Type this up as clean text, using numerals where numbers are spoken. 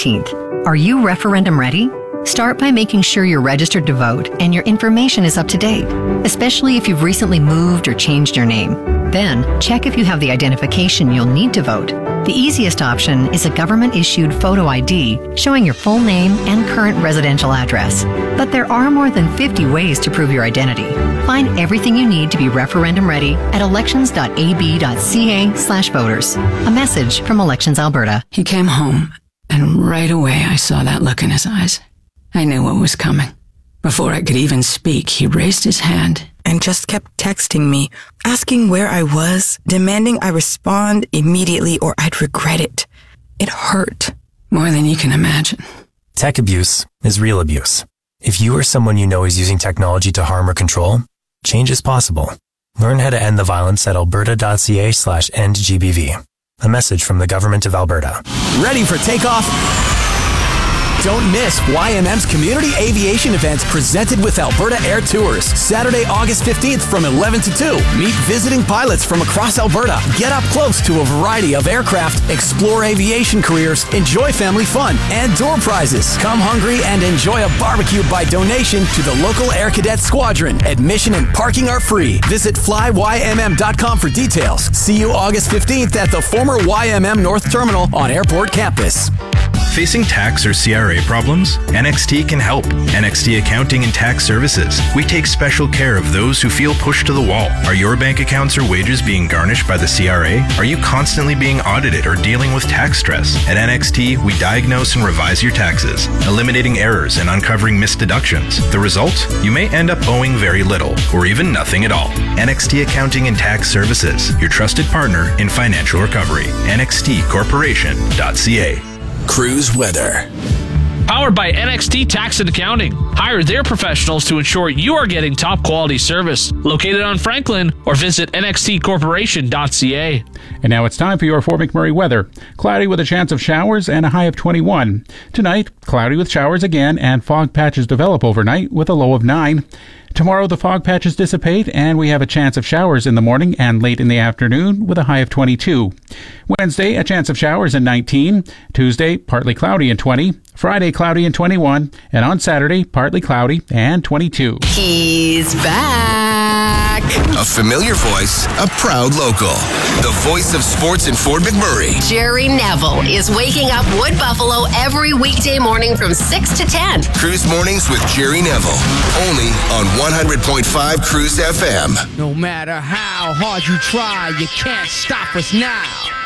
15th. Are you referendum ready? Start by making sure you're registered to vote and your information is up to date, especially if you've recently moved or changed your name. Then, check if you have the identification you'll need to vote. The easiest option is a government-issued photo ID showing your full name and current residential address. But there are more than 50 ways to prove your identity. Find everything you need to be referendum ready at elections.ab.ca/voters. A message from Elections Alberta. He came home, and right away I saw that look in his eyes. I knew what was coming. Before I could even speak, he raised his hand and just kept texting me, asking where I was, demanding I respond immediately or I'd regret it. It hurt. More than you can imagine. Tech abuse is real abuse. If you or someone you know is using technology to harm or control, change is possible. Learn how to end the violence at alberta.ca/endgbv. A message from the Government of Alberta. Ready for takeoff? Don't miss YMM's community aviation event presented with Alberta Air Tours. Saturday, August 15th from 11 to 2. Meet visiting pilots from across Alberta. Get up close to a variety of aircraft, explore aviation careers, enjoy family fun, and door prizes. Come hungry and enjoy a barbecue by donation to the local Air Cadet Squadron. Admission and parking are free. Visit flyYMM.com for details. See you August 15th at the former YMM North Terminal on Airport Campus. Facing tax or CRA problems? NXT can help. NXT Accounting and Tax Services. We take special care of those who feel pushed to the wall. Are your bank accounts or wages being garnished by the CRA? Are you constantly being audited or dealing with tax stress? At NXT, we diagnose and revise your taxes, eliminating errors and uncovering missed deductions. The result? You may end up owing very little, or even nothing at all. NXT Accounting and Tax Services, your trusted partner in financial recovery. NXTcorporation.ca. Cruise weather. Powered by NXT Tax and Accounting. Hire their professionals to ensure you are getting top quality service. Located on Franklin or visit nxtcorporation.ca. And now it's time for your Fort McMurray weather. Cloudy with a chance of showers and a high of 21. Tonight, cloudy with showers again and fog patches develop overnight with a low of 9. Tomorrow, the fog patches dissipate and we have a chance of showers in the morning and late in the afternoon with a high of 22. Wednesday, a chance of showers and 19. Tuesday, partly cloudy and 20. Friday, cloudy and 21. And on Saturday, partly cloudy and 22. He's back. A familiar voice, a proud local. The voice of sports in Fort McMurray. Jerry Neville is waking up Wood Buffalo every weekday morning from 6 to 10. Cruise Mornings with Jerry Neville. Only on 100.5 Cruise FM. No matter how hard you try, you can't stop us now.